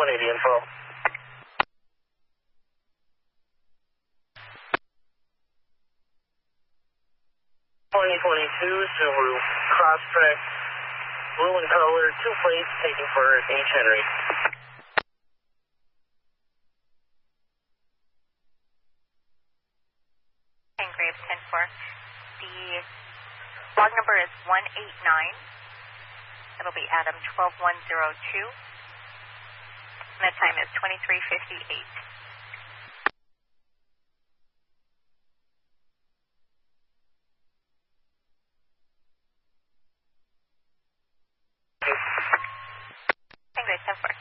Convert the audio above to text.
180 info. 2022 Subaru Crosstrek, blue in color, 2 plates, taking for H. Henry. Engrave 10-4. The log number is 189. It'll be Adam 12102. And the time is 23:58. Engrave 10-4.